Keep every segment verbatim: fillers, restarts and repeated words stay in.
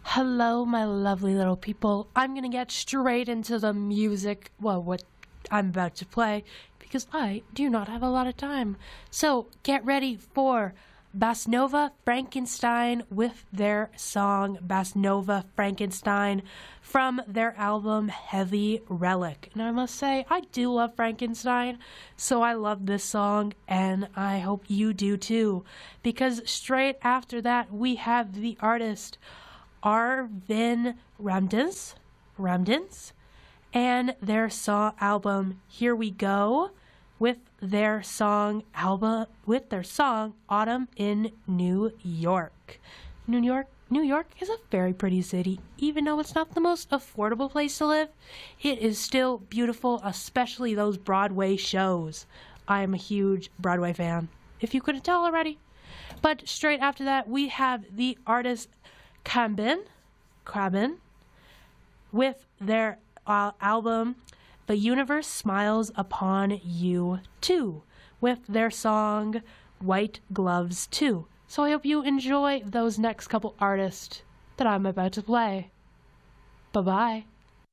Hello, my lovely little people. I'm gonna get straight into the music, well, what I'm about to play, because I do not have a lot of time. So get ready for Bass Nova Frankenstein with their song Bass Nova Frankenstein from their album Heavy Relic. And I must say, I do love Frankenstein, so I love this song, and I hope you do too. Because straight after that, we have the artist Arvin Ramdens, Ramdens, and their song album Here We Go, with their song album with their song Autumn in New York. New York, New York is a very pretty city. Even though it's not the most affordable place to live, it is still beautiful, especially those Broadway shows. I am a huge Broadway fan, if you couldn't tell already. But straight after that, we have the artist Krabben, Krabben, with their uh, album The Universe Smiles Upon You Too, with their song White Gloves Too. So I hope you enjoy those next couple artists that I'm about to play. Bye-bye.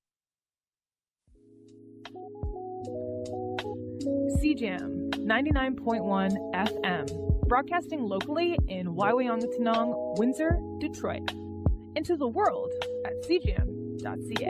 C Jam ninety-nine point one F M, broadcasting locally in Waiwangatanong, Windsor, Detroit, into the world at c jam dot c a.